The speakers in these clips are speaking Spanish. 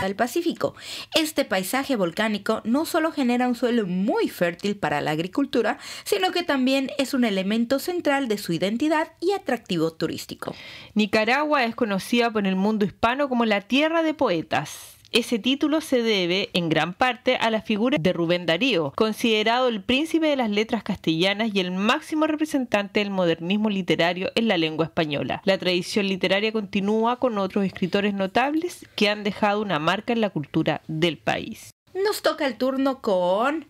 del Pacífico. Este paisaje volcánico no solo genera un suelo muy fértil para la agricultura, sino que también es un elemento central de su identidad y atractivo turístico. Nicaragua es conocida por el mundo hispano como la tierra de poetas. Ese título se debe, en gran parte, a la figura de Rubén Darío, considerado el príncipe de las letras castellanas y el máximo representante del modernismo literario en la lengua española. La tradición literaria continúa con otros escritores notables que han dejado una marca en la cultura del país. Nos toca el turno con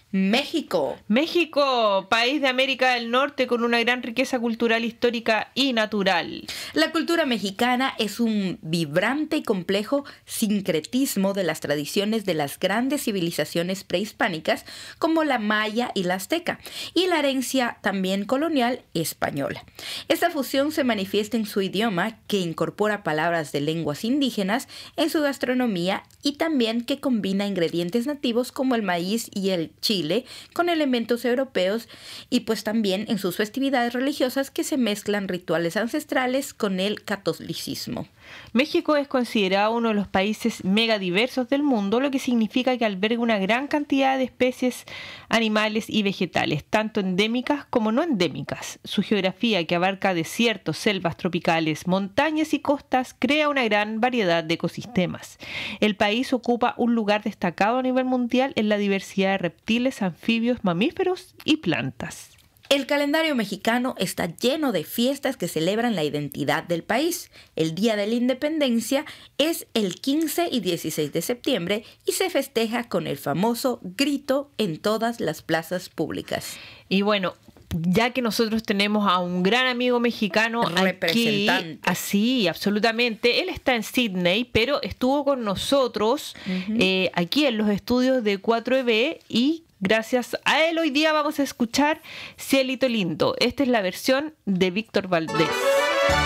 México. México, país de América del Norte con una gran riqueza cultural, histórica y natural. La cultura mexicana es un vibrante y complejo sincretismo de las tradiciones de las grandes civilizaciones prehispánicas como la maya y la azteca, y la herencia también colonial española. Esta fusión se manifiesta en su idioma, que incorpora palabras de lenguas indígenas, en su gastronomía y también que combina ingredientes nativos como el maíz y el chile con elementos europeos, y pues también en sus festividades religiosas que se mezclan rituales ancestrales con el catolicismo. México es considerado uno de los países megadiversos del mundo, lo que significa que alberga una gran cantidad de especies animales y vegetales, tanto endémicas como no endémicas. Su geografía, que abarca desiertos, selvas tropicales, montañas y costas, crea una gran variedad de ecosistemas. El país ocupa un lugar destacado a nivel mundial en la diversidad de reptiles, anfibios, mamíferos y plantas. El calendario mexicano está lleno de fiestas que celebran la identidad del país. El Día de la Independencia es el 15 y 16 de septiembre y se festeja con el famoso grito en todas las plazas públicas. Y bueno, ya que nosotros tenemos a un gran amigo mexicano representante. Aquí, así, absolutamente. Él está en Sydney, pero estuvo con nosotros aquí en los estudios de 4EB y gracias a él hoy día vamos a escuchar Cielito Lindo. Esta es la versión de Víctor Valdés.